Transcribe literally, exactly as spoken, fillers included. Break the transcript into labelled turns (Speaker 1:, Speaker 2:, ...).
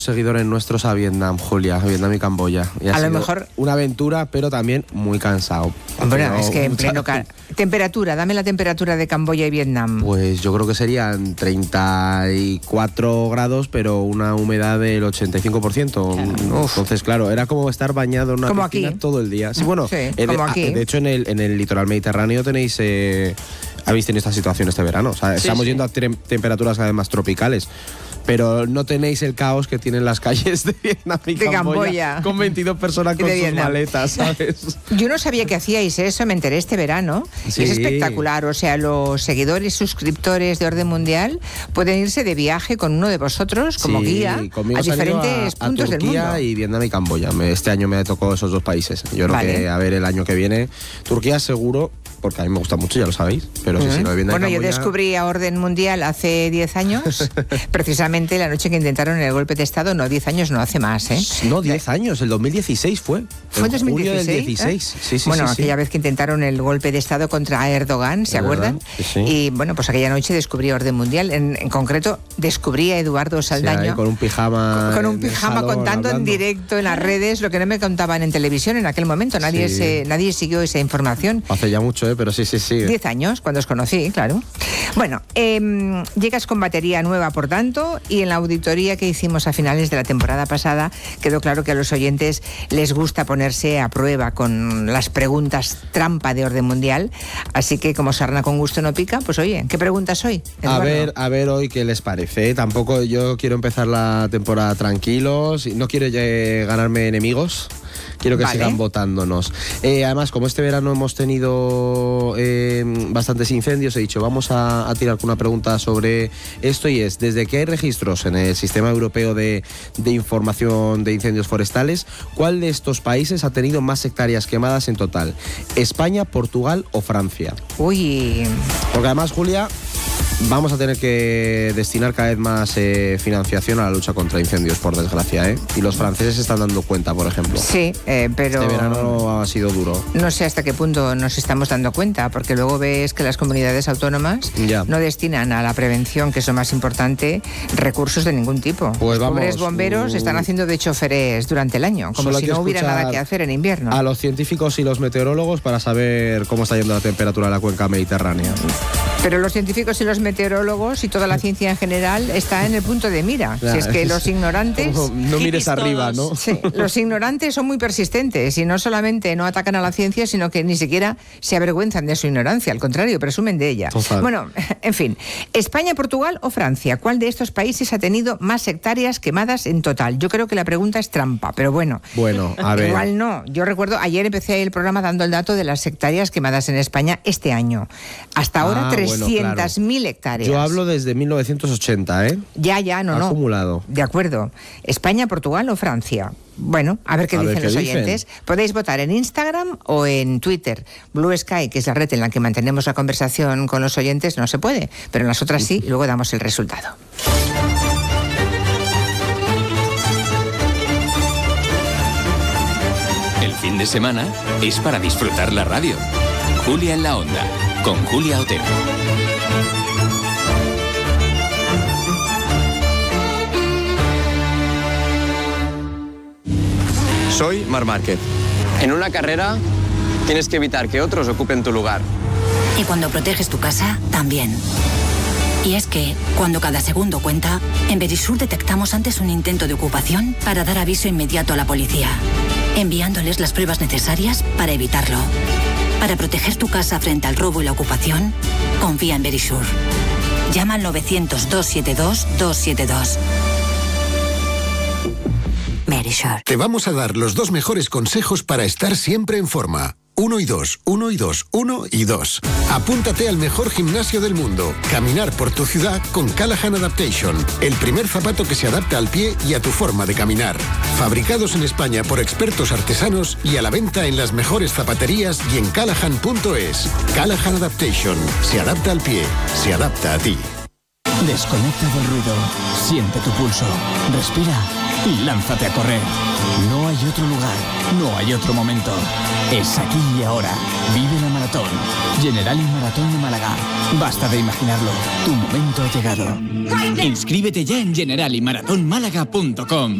Speaker 1: Seguidores nuestros a Vietnam, Julia, a Vietnam y Camboya. Y ha
Speaker 2: a
Speaker 1: sido
Speaker 2: lo mejor
Speaker 1: una aventura, pero también muy cansado.
Speaker 2: Bueno,
Speaker 1: Pero
Speaker 2: es que en
Speaker 1: mucha...
Speaker 2: pleno ca... temperatura, dame la temperatura de Camboya y Vietnam.
Speaker 1: Pues yo creo que serían treinta y cuatro grados, pero una humedad del ochenta y cinco por ciento. Claro. Entonces, claro, era como estar bañado en una
Speaker 2: como
Speaker 1: piscina
Speaker 2: aquí.
Speaker 1: todo el día. Sí, bueno,
Speaker 2: sí,
Speaker 1: eh,
Speaker 2: como
Speaker 1: de,
Speaker 2: aquí.
Speaker 1: de hecho en el, en el litoral mediterráneo tenéis, eh, habéis tenido esta situación este verano. O sea,
Speaker 2: sí,
Speaker 1: estamos
Speaker 2: sí.
Speaker 1: yendo a te temperaturas cada vez más tropicales. Pero no tenéis el caos que tienen las calles de Vietnam y
Speaker 2: de
Speaker 1: Camboya,
Speaker 2: Camboya.
Speaker 1: con veintidós personas con sus
Speaker 2: Vietnam.
Speaker 1: maletas, ¿sabes?
Speaker 2: Yo no sabía que hacíais eso, me enteré este verano.
Speaker 1: Sí.
Speaker 2: Es espectacular, o sea, los seguidores, suscriptores de Orden Mundial pueden irse de viaje con uno de vosotros como
Speaker 1: sí,
Speaker 2: guía a diferentes
Speaker 1: a,
Speaker 2: puntos
Speaker 1: a Turquía
Speaker 2: del mundo.
Speaker 1: y Vietnam y Camboya. Me, este año me tocó esos dos países. Yo creo
Speaker 2: vale.
Speaker 1: que a ver el año que viene. Turquía seguro, porque a mí me gusta mucho, ya lo sabéis. Pero uh-huh. sí, sí, lo de Vietnam
Speaker 2: Bueno,
Speaker 1: y Camboya...
Speaker 2: yo descubrí a Orden Mundial hace diez años, precisamente la noche que intentaron el golpe de Estado. No, diez años no, hace más, ¿eh?
Speaker 1: No, diez años, el dos mil dieciséis fue.
Speaker 2: ¿Fue en dos mil dieciséis?
Speaker 1: Julio del dieciséis. ¿Eh? Sí, sí,
Speaker 2: bueno,
Speaker 1: sí,
Speaker 2: aquella
Speaker 1: sí.
Speaker 2: vez que intentaron el golpe de Estado contra Erdogan, ¿se
Speaker 1: ¿Es
Speaker 2: acuerdan?
Speaker 1: Sí, sí.
Speaker 2: Y bueno, pues aquella noche descubrí Orden Mundial. En, en concreto, descubrí a Eduardo Saldaño.
Speaker 1: Sí, ahí con un pijama.
Speaker 2: Con un pijama contando en directo en las redes lo que no me contaban en televisión en aquel momento. Nadie,
Speaker 1: sí.
Speaker 2: se, nadie siguió esa información.
Speaker 1: Hace ya mucho, ¿eh? Pero sí, sí, sí.
Speaker 2: Diez años, cuando os conocí, claro. Bueno, eh, llegas con batería nueva, por tanto, y en la auditoría que hicimos a finales de la temporada pasada quedó claro que a los oyentes les gusta ponerse a prueba con las preguntas trampa de Orden Mundial, así que como sarna con gusto no pica, pues oye, ¿qué preguntas hoy, Eduardo?
Speaker 1: A ver, a ver hoy qué les parece. Tampoco yo quiero empezar la temporada tranquilos, no quiero eh, ganarme enemigos. Quiero que vale. sigan votándonos. Eh, además, como este verano hemos tenido eh, bastantes incendios, he dicho, vamos a, a tirar con una pregunta sobre esto, y es, desde que hay registros en el Sistema Europeo de, de Información de Incendios Forestales, ¿cuál de estos países ha tenido más hectáreas quemadas en total? ¿España, Portugal o Francia?
Speaker 2: Uy...
Speaker 1: Porque además, Julia, vamos a tener que destinar cada vez más eh, financiación a la lucha contra incendios, por desgracia, ¿eh? Y los franceses se están dando cuenta, por ejemplo.
Speaker 2: Sí, eh, pero...
Speaker 1: Este verano ha sido duro.
Speaker 2: No sé hasta qué punto nos estamos dando cuenta, porque luego ves que las comunidades autónomas ya. no destinan a la prevención, que es lo más importante, recursos de ningún tipo.
Speaker 1: Pues
Speaker 2: los
Speaker 1: vamos,
Speaker 2: pobres bomberos uh... están haciendo de choferes durante el año, como si no hubiera nada que hacer en invierno.
Speaker 1: A los científicos y los meteorólogos para saber cómo está yendo la temperatura de la cuenca mediterránea.
Speaker 2: Pero los científicos y los meteorólogos y toda la ciencia en general está en el punto de mira. Ya, si es que los ignorantes...
Speaker 1: No, no mires arriba, ¿no?
Speaker 2: Sí, los ignorantes son muy persistentes y no solamente no atacan a la ciencia, sino que ni siquiera se avergüenzan de su ignorancia. Al contrario, presumen de ella.
Speaker 1: Total.
Speaker 2: Bueno, en fin. ¿España, Portugal o Francia? ¿Cuál de estos países ha tenido más hectáreas quemadas en total? Yo creo que la pregunta es trampa, pero bueno.
Speaker 1: Bueno, a ver.
Speaker 2: Igual no. Yo recuerdo, ayer empecé el programa dando el dato de las hectáreas quemadas en España este año. Hasta ahora,
Speaker 1: ah,
Speaker 2: trescientas mil
Speaker 1: bueno, claro.
Speaker 2: hectáreas.
Speaker 1: Yo hablo desde mil novecientos ochenta, ¿eh?
Speaker 2: Ya, ya, no, no.
Speaker 1: Acumulado.
Speaker 2: De acuerdo. ¿España, Portugal o Francia? Bueno, a ver qué a dicen ver qué los dicen. oyentes. Podéis votar en Instagram o en Twitter. Blue Sky, que es la red en la que mantenemos la conversación con los oyentes, no se puede, pero en las otras sí, y luego damos el resultado.
Speaker 3: El fin de semana es para disfrutar la radio. Julia en la Onda, con Julia Otero.
Speaker 4: Soy Marc Márquez. En una carrera tienes que evitar que otros ocupen tu lugar.
Speaker 5: Y cuando proteges tu casa, también. Y es que, cuando cada segundo cuenta, en Verisur detectamos antes un intento de ocupación para dar aviso inmediato a la policía, enviándoles las pruebas necesarias para evitarlo. Para proteger tu casa frente al robo y la ocupación, confía en Verisur. Llama al novecientos, doscientos setenta y dos, doscientos setenta y dos. Verisur.
Speaker 6: Te vamos a dar los dos mejores consejos para estar siempre en forma. Uno y dos, uno y dos, uno y dos. Apúntate al mejor gimnasio del mundo. Caminar por tu ciudad con Callahan Adaptation. El primer zapato que se adapta al pie y a tu forma de caminar. Fabricados en España por expertos artesanos y a la venta en las mejores zapaterías y en callahan punto es. Callahan Adaptation. Se adapta al pie. Se adapta a ti.
Speaker 7: Desconecta del ruido. Siente tu pulso. Respira. y lánzate a correr. No hay otro lugar, no hay otro momento. Es aquí y ahora. Vive la maratón. Generali Maratón de Málaga. Basta de imaginarlo. Tu momento ha llegado. Inscríbete ya en generali maratón málaga punto com.